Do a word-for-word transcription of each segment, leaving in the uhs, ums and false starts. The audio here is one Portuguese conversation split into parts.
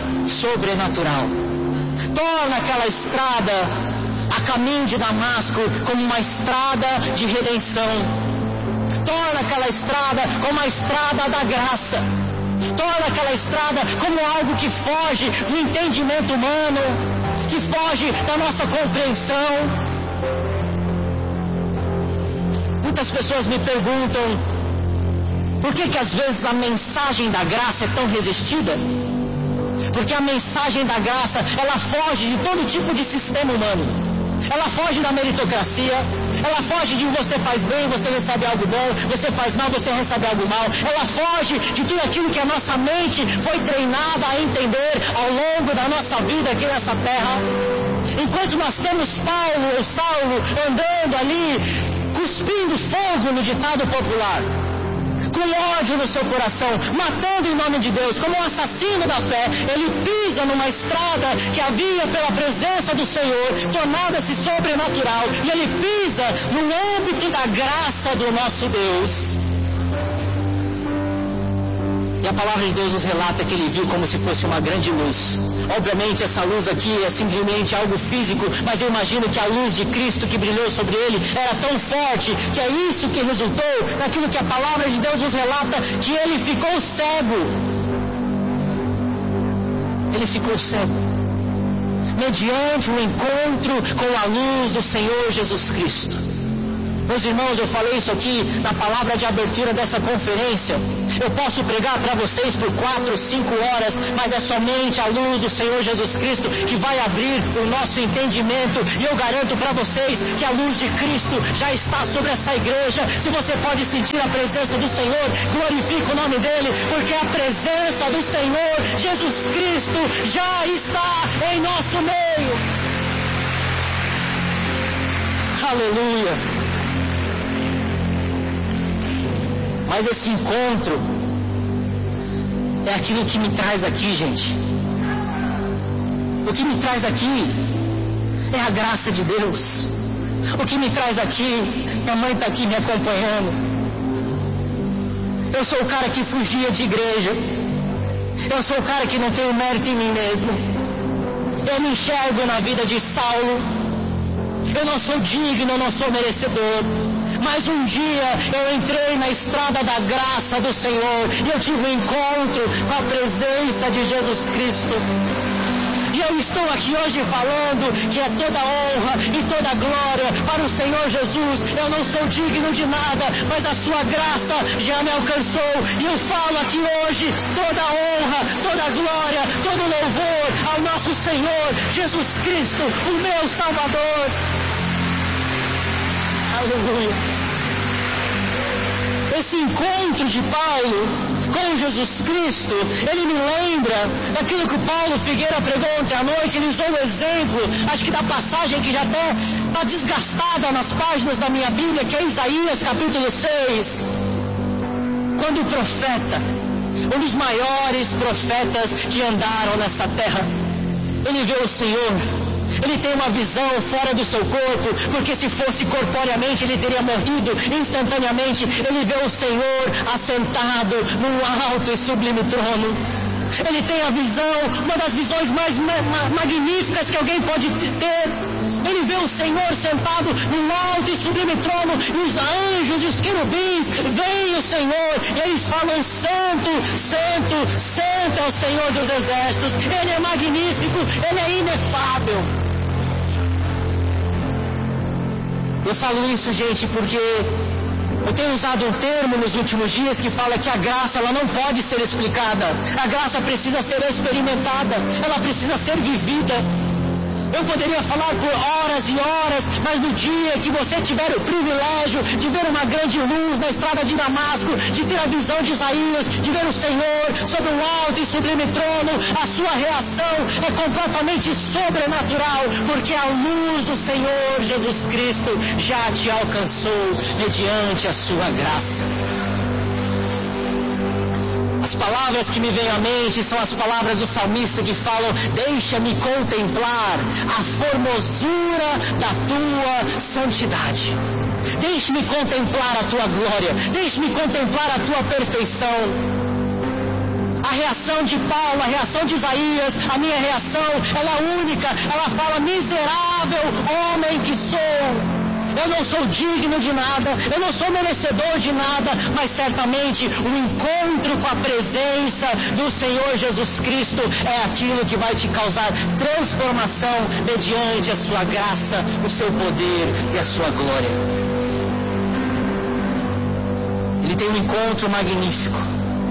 sobrenatural. Torna aquela estrada, a caminho de Damasco, como uma estrada de redenção. Torna aquela estrada como a estrada da graça. Torna aquela estrada como algo que foge do entendimento humano, que foge da nossa compreensão. Muitas pessoas me perguntam, por que que às vezes a mensagem da graça é tão resistida? Porque a mensagem da graça, ela foge de todo tipo de sistema humano. Ela foge da meritocracia, ela foge de você faz bem, você recebe algo bom, você faz mal, você recebe algo mal. Ela foge de tudo aquilo que a nossa mente foi treinada a entender ao longo da nossa vida aqui nessa terra. Enquanto nós temos Paulo ou Saulo andando ali, cuspindo fogo no ditado popular, com ódio no seu coração, matando em nome de Deus, como um assassino da fé, ele pisa numa estrada que havia pela presença do Senhor, tornada-se sobrenatural, e ele pisa no âmbito da graça do nosso Deus. E a palavra de Deus nos relata que ele viu como se fosse uma grande luz. Obviamente essa luz aqui é simplesmente algo físico, mas eu imagino que a luz de Cristo que brilhou sobre ele era tão forte, que é isso que resultou naquilo que a palavra de Deus nos relata, que ele ficou cego. Ele ficou cego, mediante o encontro com a luz do Senhor Jesus Cristo. Meus irmãos, eu falei isso aqui na palavra de abertura dessa conferência. Eu posso pregar para vocês por quatro, cinco horas, mas é somente a luz do Senhor Jesus Cristo que vai abrir o nosso entendimento. E eu garanto para vocês que a luz de Cristo já está sobre essa igreja. Se você pode sentir a presença do Senhor, glorifique o nome dele, porque a presença do Senhor Jesus Cristo já está em nosso meio. Aleluia! Mas esse encontro é aquilo que me traz aqui, gente. O que me traz aqui é a graça de Deus. O que me traz aqui, minha mãe está aqui me acompanhando. Eu sou o cara que fugia de igreja. Eu sou o cara que não tem mérito em mim mesmo. Eu me enxergo na vida de Saulo. Eu não sou digno, eu não sou merecedor. Mas um dia eu entrei na estrada da graça do Senhor e eu tive um encontro com a presença de Jesus Cristo. E eu estou aqui hoje falando que é toda honra e toda glória para o Senhor Jesus. Eu não sou digno de nada, mas a sua graça já me alcançou. E eu falo aqui hoje toda honra, toda glória, todo louvor ao nosso Senhor Jesus Cristo, o meu Salvador. Aleluia. Esse encontro de Paulo com Jesus Cristo, ele me lembra daquilo que o Paulo Figueira pregou ontem à noite. Ele usou o exemplo, acho que da passagem que já até está desgastada nas páginas da minha Bíblia, que é Isaías capítulo seis. Quando o profeta, um dos maiores profetas que andaram nessa terra, ele vê o Senhor. Ele tem uma visão fora do seu corpo, porque se fosse corporeamente ele teria morrido instantaneamente. Ele vê o Senhor assentado num alto e sublime trono. Ele tem a visão, uma das visões mais ma- ma- magníficas que alguém pode ter. Ele vê o Senhor sentado num alto e sublime trono, e os anjos e os querubins veem o Senhor, e eles falam: Santo, Santo, Santo é o Senhor dos exércitos. Ele é magnífico, ele é inefável. Eu falo isso, gente, porque eu tenho usado um termo nos últimos dias que fala que a graça, ela não pode ser explicada. A graça precisa ser experimentada, ela precisa ser vivida. Eu poderia falar por horas e horas, mas no dia que você tiver o privilégio de ver uma grande luz na estrada de Damasco, de ter a visão de Isaías, de ver o Senhor sobre um alto e sublime trono, a sua reação é completamente sobrenatural, porque a luz do Senhor Jesus Cristo já te alcançou mediante a sua graça. As palavras que me vêm à mente são as palavras do salmista que falam: deixa-me contemplar a formosura da tua santidade. Deixe-me contemplar a tua glória. Deixe-me contemplar a tua perfeição. A reação de Paulo, a reação de Isaías, a minha reação, ela é única. Ela fala: miserável homem que sou. Eu não sou digno de nada, eu não sou merecedor de nada, mas certamente o encontro com a presença do Senhor Jesus Cristo é aquilo que vai te causar transformação mediante a sua graça, o seu poder e a sua glória. Ele tem um encontro magnífico.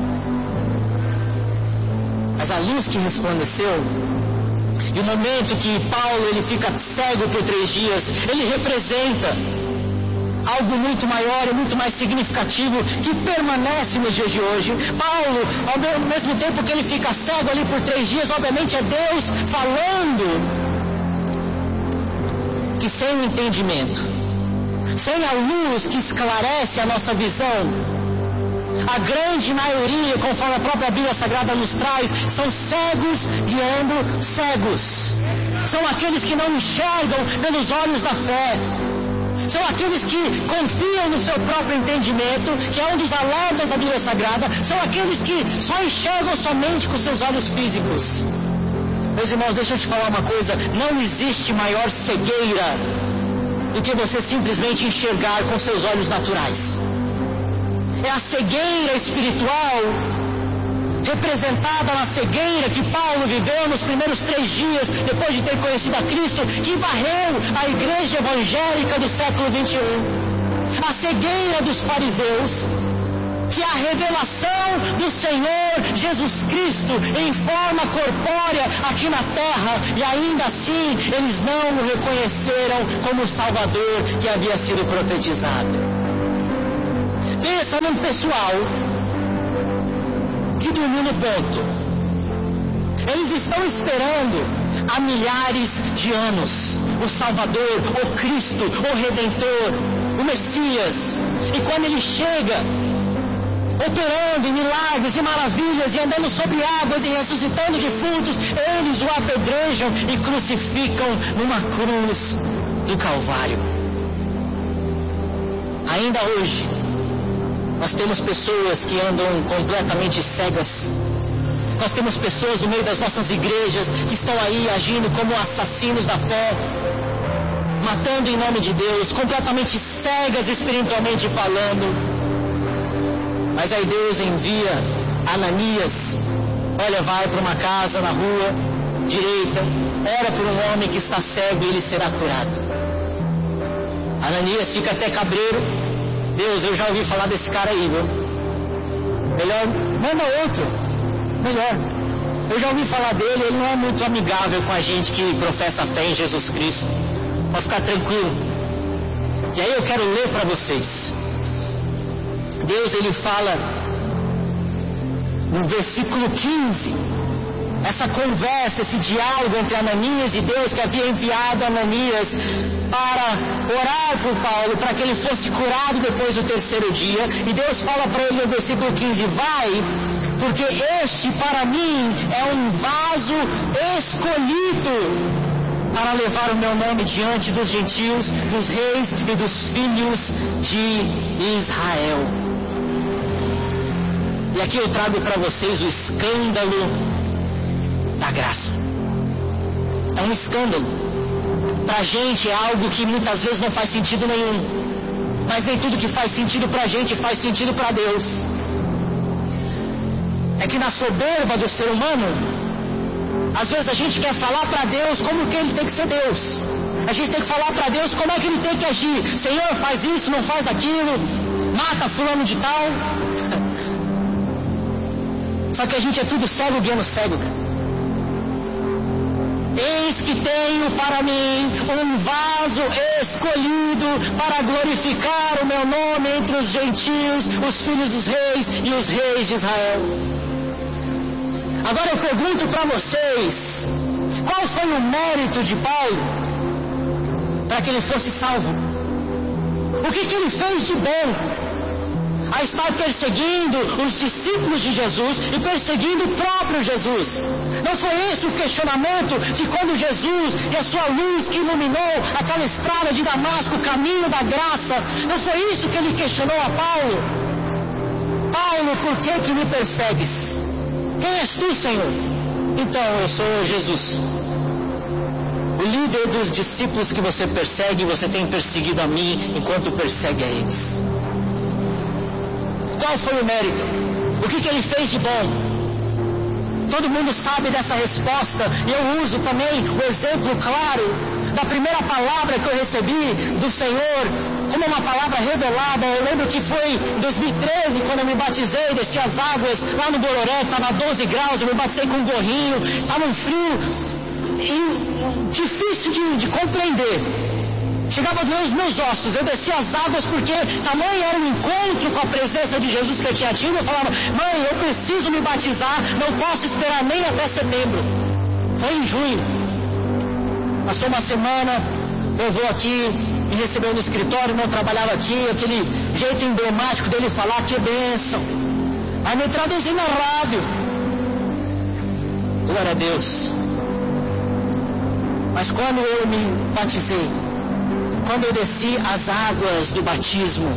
Mas a luz que resplandeceu, e o momento que Paulo ele fica cego por três dias, ele representa algo muito maior e muito mais significativo que permanece nos dias de hoje. Paulo, ao mesmo tempo que ele fica cego ali por três dias, obviamente é Deus falando que sem o entendimento, sem a luz que esclarece a nossa visão, a grande maioria, conforme a própria Bíblia Sagrada nos traz, são cegos guiando cegos. São aqueles que não enxergam pelos olhos da fé. São aqueles que confiam no seu próprio entendimento, que é um dos alertas da Bíblia Sagrada. São aqueles que só enxergam somente com seus olhos físicos. Meus irmãos, deixa eu te falar uma coisa. Não existe maior cegueira do que você simplesmente enxergar com seus olhos naturais. É a cegueira espiritual, representada na cegueira que Paulo viveu nos primeiros três dias, depois de ter conhecido a Cristo, que varreu a igreja evangélica do século vinte e um. A cegueira dos fariseus, que é a revelação do Senhor Jesus Cristo em forma corpórea aqui na terra, e ainda assim eles não o reconheceram como o Salvador que havia sido profetizado. Pensa num pessoal que dormiu no ponto. Eles estão esperando há milhares de anos o Salvador, o Cristo, o Redentor, o Messias. E quando ele chega, operando em milagres e maravilhas, e andando sobre águas e ressuscitando defuntos, eles o apedrejam e crucificam numa cruz do Calvário. Ainda hoje, nós temos pessoas que andam completamente cegas. Nós temos pessoas no meio das nossas igrejas que estão aí agindo como assassinos da fé, matando em nome de Deus, completamente cegas espiritualmente falando. Mas aí Deus envia Ananias: olha, vai para uma casa na rua direita, ora por um homem que está cego e ele será curado. Ananias fica até cabreiro. Deus, eu já ouvi falar desse cara aí, viu? Melhor, manda outro. Melhor. Eu já ouvi falar dele, ele não é muito amigável com a gente que professa a fé em Jesus Cristo. Pode ficar tranquilo. E aí eu quero ler para vocês. Deus, ele fala no versículo quinze, essa conversa, esse diálogo entre Ananias e Deus, que havia enviado Ananias para orar por Paulo, para que ele fosse curado depois do terceiro dia. E Deus fala para ele no versículo quinze: vai, porque este para mim é um vaso escolhido para levar o meu nome diante dos gentios, dos reis e dos filhos de Israel. E aqui eu trago para vocês o escândalo da graça. É um escândalo. Pra gente é algo que muitas vezes não faz sentido nenhum. Mas nem tudo que faz sentido pra gente faz sentido pra Deus. É que na soberba do ser humano, às vezes a gente quer falar pra Deus como que ele tem que ser Deus. A gente tem que falar pra Deus como é que ele tem que agir. Senhor, faz isso, não faz aquilo, mata fulano de tal. Só que a gente é tudo cego guiando cego, cara. Eis que tenho para mim um vaso escolhido para glorificar o meu nome entre os gentios, os filhos dos reis e os reis de Israel. Agora eu pergunto para vocês, qual foi o mérito de Paulo para que ele fosse salvo? O que, que ele fez de bom a estar perseguindo os discípulos de Jesus e perseguindo o próprio Jesus? Não foi esse o questionamento que quando Jesus e a sua luz que iluminou aquela estrada de Damasco, o caminho da graça, não foi isso que ele questionou a Paulo? Paulo, por que que me persegues? Quem és tu, Senhor? Então, eu sou Jesus, o líder dos discípulos que você persegue, e você tem perseguido a mim enquanto persegue a eles. Qual foi o mérito? O que, que ele fez de bom? Todo mundo sabe dessa resposta, e eu uso também o exemplo claro da primeira palavra que eu recebi do Senhor, como uma palavra revelada. Eu lembro que foi em dois mil e treze, quando eu me batizei, desci as águas lá no Bororé, estava doze graus, eu me batizei com um gorrinho, estava um frio e difícil de, de compreender. Chegava a doer os meus ossos, eu descia as águas porque tamanho era o encontro com a presença de Jesus que eu tinha tido. Eu falava, mãe, eu preciso me batizar, não posso esperar nem até setembro. Foi em junho. Passou uma semana, eu vou aqui, me recebeu no escritório, não trabalhava aqui, aquele jeito emblemático dele falar, que bênção. Aí me traduzi na rádio. Glória a Deus. Mas quando eu me batizei, quando eu desci as águas do batismo,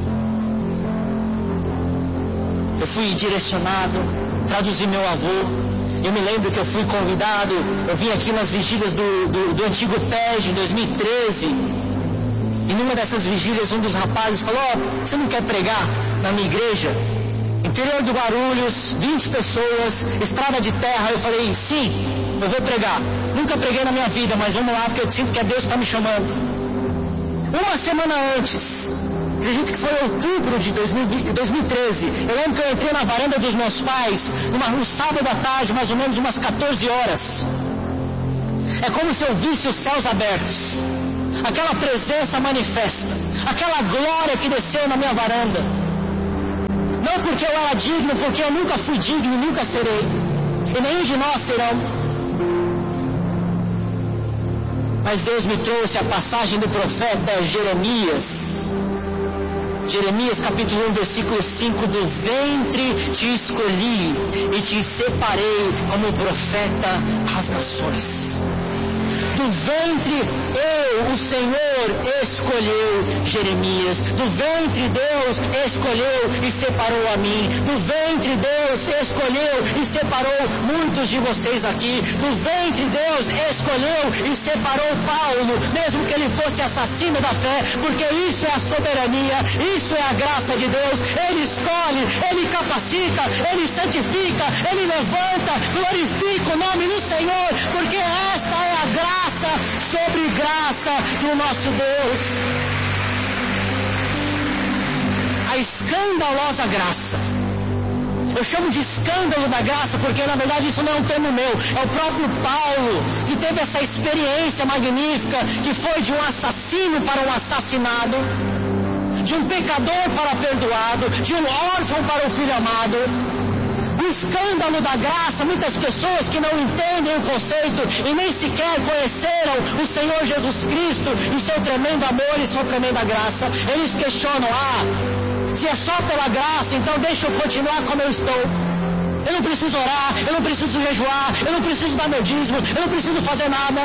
eu fui direcionado, traduzi meu avô. Eu me lembro que eu fui convidado, eu vim aqui nas vigílias do, do, do antigo P E G em dois mil e treze, e numa dessas vigílias um dos rapazes falou, oh, você não quer pregar na minha igreja? Interior do Guarulhos, vinte pessoas, estrada de terra. Eu falei, sim, eu vou pregar. Nunca preguei na minha vida, mas vamos lá, porque eu sinto que Deus está me chamando. Uma semana antes, acredito que foi outubro de dois mil e treze, eu lembro que eu entrei na varanda dos meus pais, numa, no sábado à tarde, mais ou menos umas quatorze horas. É como se eu visse os céus abertos, aquela presença manifesta, aquela glória que desceu na minha varanda. Não porque eu era digno, porque eu nunca fui digno e nunca serei, e nenhum de nós serão. Mas Deus me trouxe a passagem do profeta Jeremias. Jeremias capítulo um, versículo cinco, do ventre te escolhi e te separei como profeta às nações. Do ventre eu, o Senhor, escolheu Jeremias. Do ventre Deus escolheu e separou a mim. Do ventre Deus escolheu e separou muitos de vocês aqui. Do ventre Deus escolheu e separou Paulo, mesmo que ele fosse assassino da fé, porque isso é a soberania, isso é a graça de Deus. Ele escolhe, ele capacita, ele santifica, ele levanta, glorifica o nome do Senhor, porque esta é a graça sobre graça do nosso Deus. A escandalosa graça. Eu chamo de escândalo da graça porque na verdade isso não é um termo meu, é o próprio Paulo que teve essa experiência magnífica, que foi de um assassino para um assassinado, de um pecador para perdoado, de um órfão para um filho amado. O escândalo da graça, muitas pessoas que não entendem o conceito e nem sequer conheceram o Senhor Jesus Cristo e o seu tremendo amor e sua tremenda graça, eles questionam, ah, se é só pela graça, então deixa eu continuar como eu estou. Eu não preciso orar, eu não preciso jejuar, eu não preciso dar meu dízimo, eu não preciso fazer nada.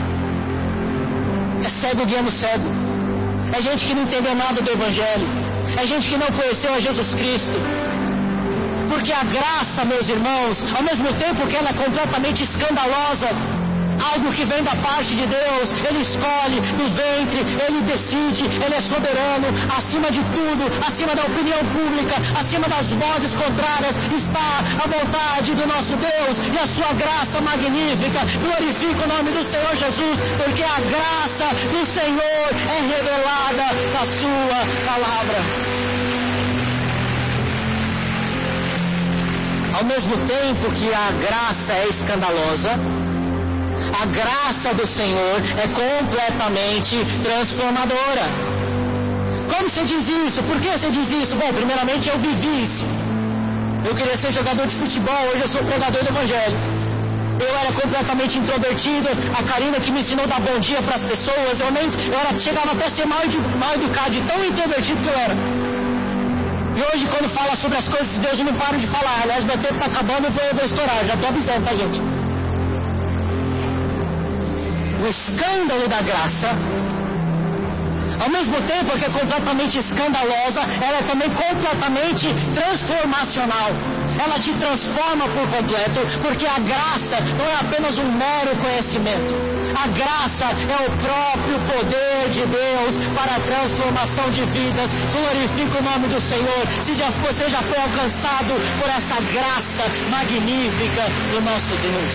É cego guiando cego. É gente que não entendeu nada do Evangelho. É gente que não conheceu a Jesus Cristo. Porque a graça, meus irmãos, ao mesmo tempo que ela é completamente escandalosa, algo que vem da parte de Deus, Ele escolhe do ventre, Ele decide, Ele é soberano, acima de tudo, acima da opinião pública, acima das vozes contrárias, está a vontade do nosso Deus e a sua graça magnífica. Glorifica o nome do Senhor Jesus, porque a graça do Senhor é revelada na sua palavra. Ao mesmo tempo que a graça é escandalosa, a graça do Senhor é completamente transformadora. Como você diz isso? Por que você diz isso? Bom, primeiramente eu vivi isso. Eu queria ser jogador de futebol, hoje eu sou pregador do Evangelho. Eu era completamente introvertido, a Karina que me ensinou a dar bom dia para as pessoas, eu nem, eu era, chegava até a ser mal, mal educado, de tão introvertido que eu era. E hoje quando fala sobre as coisas de Deus eu não paro de falar. Aliás, meu tempo está acabando, eu vou, eu vou estourar, já estou avisando, tá, gente? O escândalo da graça, Ao mesmo tempo que é completamente escandalosa, ela é também completamente transformacional. Ela te transforma por completo, porque a graça não é apenas um mero conhecimento. A graça é o próprio poder de Deus para a transformação de vidas. Glorifica o nome do Senhor. Se já, você já foi alcançado por essa graça magnífica do nosso Deus.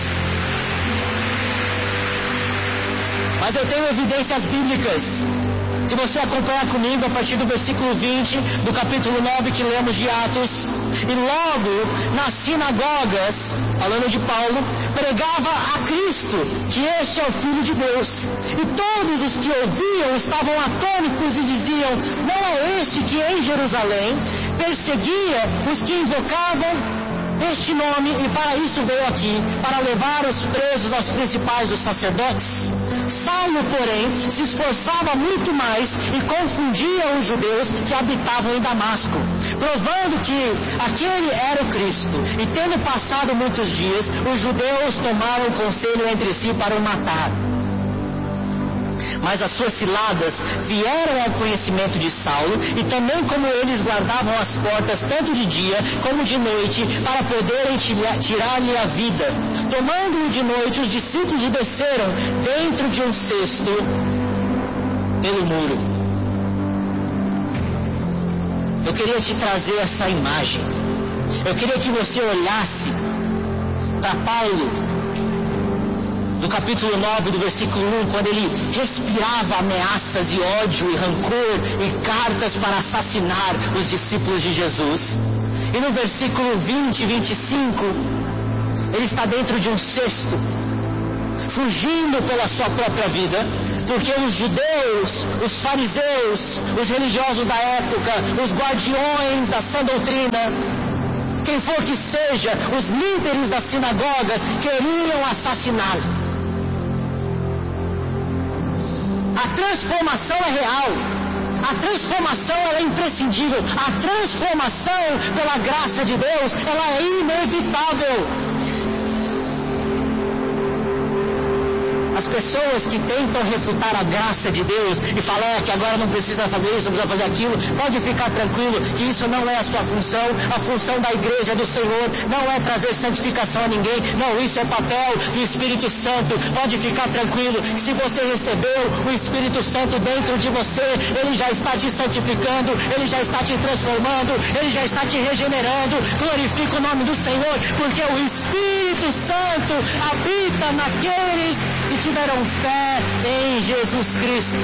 Mas eu tenho evidências bíblicas. Se você acompanhar comigo a partir do versículo vinte do capítulo nove que lemos de Atos, e logo nas sinagogas, falando de Paulo, pregava a Cristo, que este é o Filho de Deus. E todos os que ouviam estavam atônitos e diziam: não é este que em Jerusalém perseguia os que invocavam este nome, e para isso veio aqui, para levar os presos aos principais dos sacerdotes? Saulo, porém, se esforçava muito mais e confundia os judeus que habitavam em Damasco, provando que aquele era o Cristo. E tendo passado muitos dias, os judeus tomaram conselho entre si para o matar. Mas as suas ciladas vieram ao conhecimento de Saulo, e também como eles guardavam as portas tanto de dia como de noite, para poderem tirar-lhe a vida. Tomando-o de noite, os discípulos o desceram dentro de um cesto pelo muro. Eu queria te trazer essa imagem. Eu queria que você olhasse para Paulo, do capítulo nove, do versículo um, quando ele respirava ameaças e ódio e rancor e cartas para assassinar os discípulos de Jesus. E no versículo vinte, vinte e cinco, ele está dentro de um cesto, fugindo pela sua própria vida, porque os judeus, os fariseus, os religiosos da época, os guardiões da sã doutrina, quem for que seja, os líderes das sinagogas, queriam assassiná-lo. A transformação é real. A transformação ela é imprescindível. A transformação pela graça de Deus, ela é inevitável. As pessoas que tentam refutar a graça de Deus e falam é, que agora não precisa fazer isso, não precisa fazer aquilo, pode ficar tranquilo que isso não é a sua função. A função da igreja do Senhor não é trazer santificação a ninguém. Não, isso é papel do Espírito Santo. Pode ficar tranquilo que se você recebeu o Espírito Santo dentro de você, ele já está te santificando, ele já está te transformando, ele já está te regenerando. Glorifica o nome do Senhor, porque o Espírito Santo habita naqueles que tiveram fé em Jesus Cristo.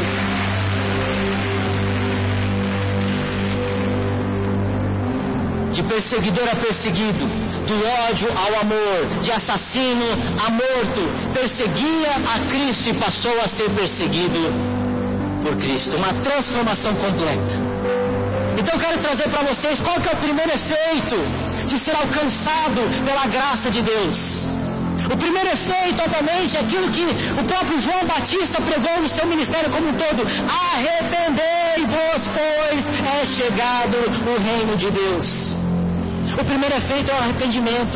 De perseguidor a perseguido, do ódio ao amor, de assassino a morto, perseguia a Cristo e passou a ser perseguido por Cristo. Uma transformação completa. Então eu quero trazer para vocês qual que é o primeiro efeito de ser alcançado pela graça de Deus. O primeiro efeito, obviamente, é aquilo que o próprio João Batista pregou no seu ministério como um todo: arrependei-vos, pois é chegado o reino de Deus. O primeiro efeito é o arrependimento.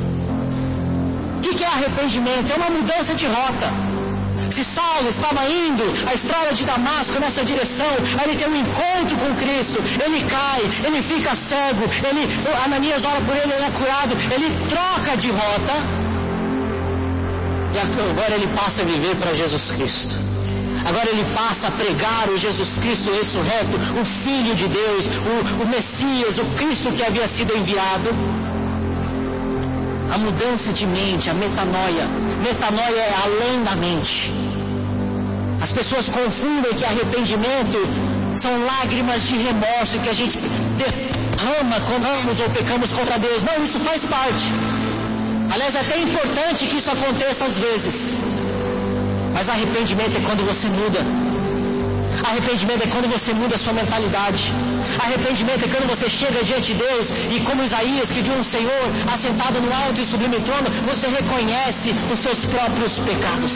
O que é arrependimento? É uma mudança de rota. Se Saulo estava indo à estrada de Damasco nessa direção, aí ele tem um encontro com Cristo, ele cai, ele fica cego, ele, Ananias ora por ele, ele é curado, ele troca de rota. E agora ele passa a viver para Jesus Cristo. Agora ele passa a pregar o Jesus Cristo ressurreto, o Filho de Deus, o, o Messias, o Cristo que havia sido enviado. A mudança de mente, a metanoia. Metanoia é além da mente. As pessoas confundem que arrependimento são lágrimas de remorso que a gente derrama quando amamos ou pecamos contra Deus. Não, isso faz parte. Aliás, é até importante que isso aconteça às vezes. Mas arrependimento é quando você muda. Arrependimento é quando você muda a sua mentalidade. Arrependimento é quando você chega diante de Deus e, como Isaías, que viu um Senhor assentado no alto e sublime trono, você reconhece os seus próprios pecados.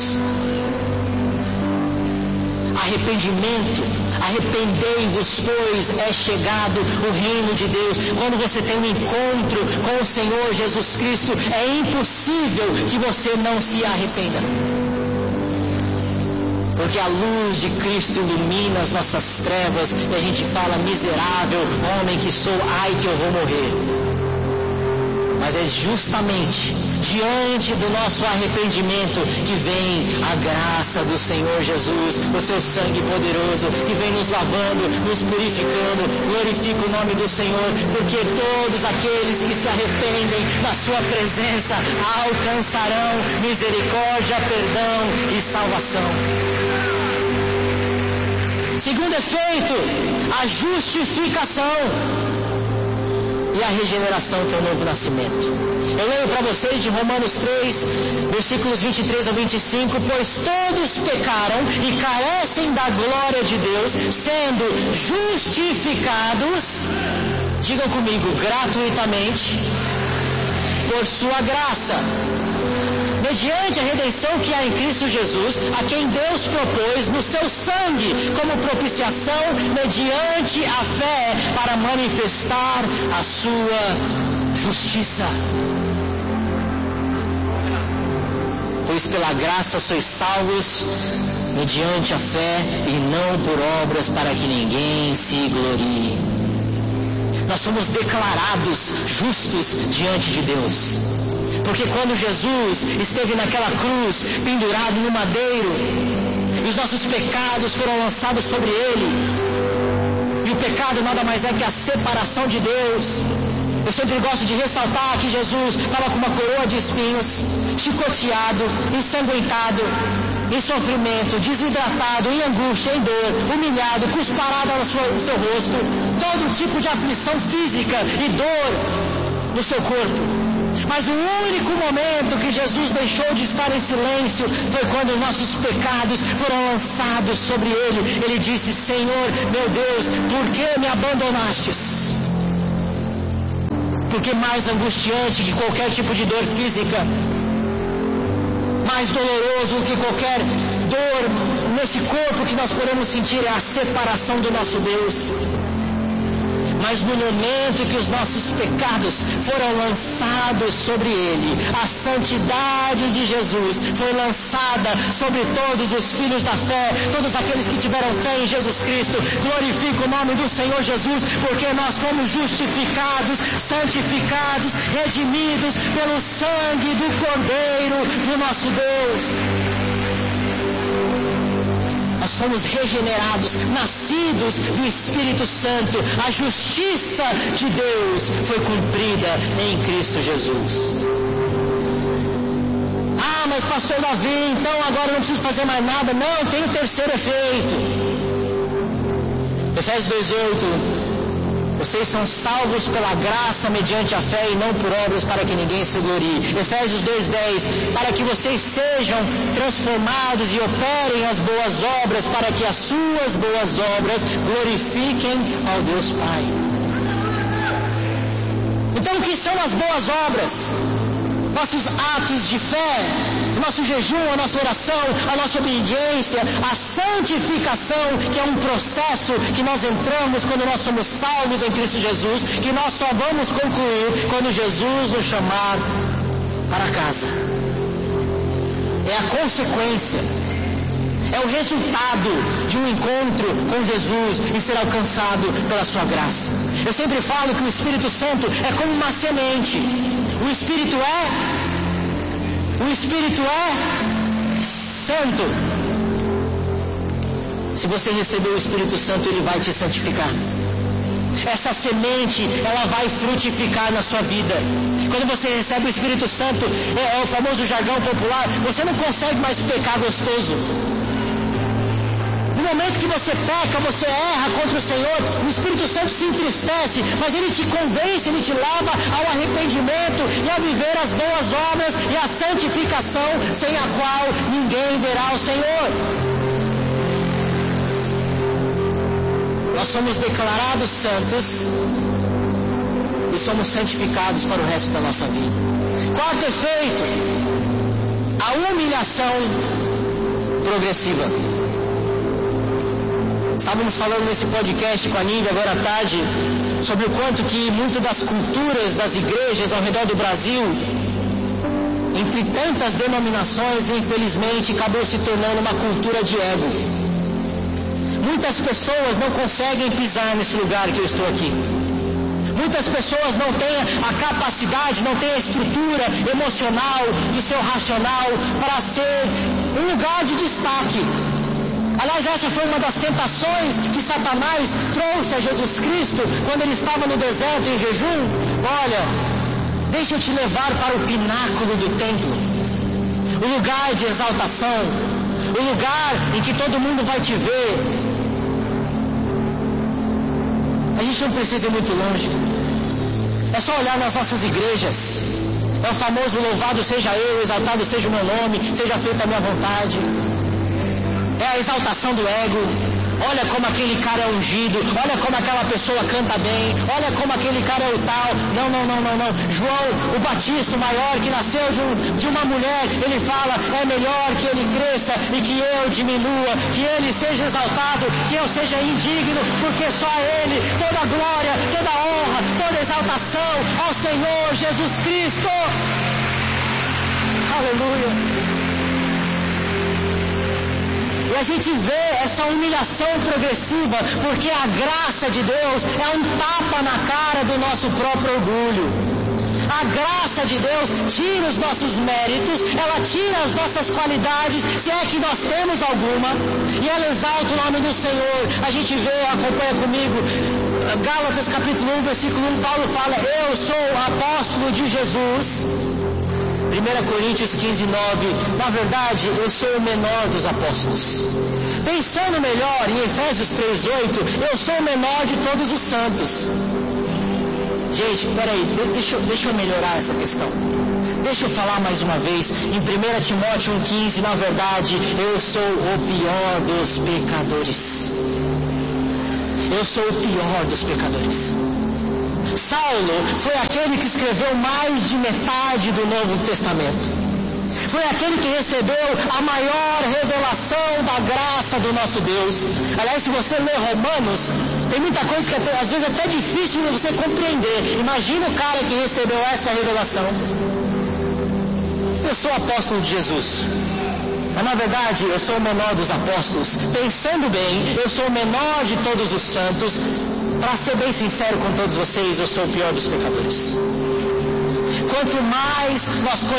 Arrependimento, arrependei-vos, pois é chegado o reino de Deus. Quando você tem um encontro com o Senhor Jesus Cristo, é impossível que você não se arrependa. Porque a luz de Cristo ilumina as nossas trevas e a gente fala: miserável homem que sou, ai que eu vou morrer. Mas é justamente diante do nosso arrependimento que vem a graça do Senhor Jesus, o seu sangue poderoso, que vem nos lavando, nos purificando. Glorifica o nome do Senhor, porque todos aqueles que se arrependem na sua presença alcançarão misericórdia, perdão e salvação. Segundo efeito, a justificação e a regeneração, que é o novo nascimento. Eu leio para vocês de Romanos três, versículos vinte e três a vinte e cinco: pois todos pecaram e carecem da glória de Deus, sendo justificados, digam comigo, gratuitamente, por sua graça, mediante a redenção que há em Cristo Jesus, a quem Deus propôs no seu sangue como propiciação mediante a fé para manifestar a sua justiça. Pois pela graça sois salvos mediante a fé e não por obras, para que ninguém se glorie. Nós somos declarados justos diante de Deus. Porque quando Jesus esteve naquela cruz, pendurado no madeiro, os nossos pecados foram lançados sobre ele. E o pecado nada mais é que a separação de Deus. Eu sempre gosto de ressaltar que Jesus estava com uma coroa de espinhos, chicoteado, ensanguentado, em sofrimento, desidratado, em angústia, em dor, humilhado, cusparada no seu, no seu rosto, todo tipo de aflição física e dor no seu corpo. Mas o único momento que Jesus deixou de estar em silêncio foi quando os nossos pecados foram lançados sobre ele. Ele disse: Senhor, meu Deus, por que me abandonastes? Porque mais angustiante que qualquer tipo de dor física, mais doloroso que qualquer dor nesse corpo que nós podemos sentir, é a separação do nosso Deus. Mas no momento que os nossos pecados foram lançados sobre ele, a santidade de Jesus foi lançada sobre todos os filhos da fé, todos aqueles que tiveram fé em Jesus Cristo. Glorifica o nome do Senhor Jesus, porque nós fomos justificados, santificados, redimidos pelo sangue do Cordeiro do nosso Deus. Nós fomos regenerados, nascidos do Espírito Santo. A justiça de Deus foi cumprida em Cristo Jesus. Ah, mas pastor Davi, então agora eu não preciso fazer mais nada. Não, tem o terceiro efeito. Efésios dois, oito. Vocês são salvos pela graça mediante a fé e não por obras, para que ninguém se glorie. Efésios dois, dez. Para que vocês sejam transformados e operem as boas obras, para que as suas boas obras glorifiquem ao Deus Pai. Então o que são as boas obras? Nossos atos de fé, o nosso jejum, a nossa oração, a nossa obediência, a santificação, que é um processo que nós entramos quando nós somos salvos em Cristo Jesus, que nós só vamos concluir quando Jesus nos chamar para casa. É a consequência, é o resultado de um encontro com Jesus e ser alcançado pela sua graça. Eu sempre falo que o Espírito Santo é como uma semente. O Espírito é, o Espírito é santo. Se você receber o Espírito Santo, ele vai te santificar. Essa semente, ela vai frutificar na sua vida. Quando você recebe o Espírito Santo, é, é o famoso jargão popular, você não consegue mais pecar gostoso. No momento que você peca, você erra contra o Senhor, o Espírito Santo se entristece, mas ele te convence, ele te leva ao arrependimento e a viver as boas obras e a santificação, sem a qual ninguém verá o Senhor. Nós somos declarados santos e somos santificados para o resto da nossa vida. Quarto efeito, a humilhação progressiva. Estávamos falando nesse podcast com a Nívia agora à tarde sobre o quanto que muitas das culturas das igrejas ao redor do Brasil entre tantas denominações, infelizmente, acabou se tornando uma cultura de ego. Muitas pessoas não conseguem pisar nesse lugar que eu estou aqui. Muitas pessoas não têm a capacidade, não têm a estrutura emocional do seu racional para ser um lugar de destaque. Aliás, essa foi uma das tentações que Satanás trouxe a Jesus Cristo quando ele estava no deserto em jejum. Olha, deixa eu te levar para o pináculo do templo, o lugar de exaltação, o lugar em que todo mundo vai te ver. A gente não precisa ir muito longe. É só olhar nas nossas igrejas. É o famoso louvado seja eu, exaltado seja o meu nome, seja feita a minha vontade. É a exaltação do ego. Olha como aquele cara é ungido, olha como aquela pessoa canta bem, olha como aquele cara é o tal. Não, não, não, não, não. João, o Batista, o maior, que nasceu de, um, de uma mulher, ele fala, é melhor que ele cresça e que eu diminua, que ele seja exaltado, que eu seja indigno, porque só a ele toda a glória, toda a honra, toda a exaltação ao Senhor Jesus Cristo. Aleluia. E a gente vê essa humilhação progressiva, porque a graça de Deus é um tapa na cara do nosso próprio orgulho. A graça de Deus tira os nossos méritos, ela tira as nossas qualidades, se é que nós temos alguma, e ela exalta o nome do Senhor. A gente vê, acompanha comigo, Gálatas capítulo um, versículo um, Paulo fala, eu sou apóstolo de Jesus. primeira Coríntios quinze, nove, na verdade eu sou o menor dos apóstolos. Pensando melhor, em Efésios três, oito, eu sou o menor de todos os santos. Gente, peraí, deixa, deixa eu melhorar essa questão. Deixa eu falar mais uma vez, em primeira Timóteo um, quinze, na verdade eu sou o pior dos pecadores. Eu sou o pior dos pecadores. Saulo foi aquele que escreveu mais de metade do Novo Testamento. Foi aquele que recebeu a maior revelação da graça do nosso Deus. Aliás, se você ler Romanos, tem muita coisa que até, às vezes é até difícil de você compreender. Imagina o cara que recebeu essa revelação. Eu sou apóstolo de Jesus. Mas na verdade eu sou o menor dos apóstolos. Pensando bem, eu sou o menor de todos os santos. Para ser bem sincero com todos vocês, eu sou o pior dos pecadores. Quanto mais nós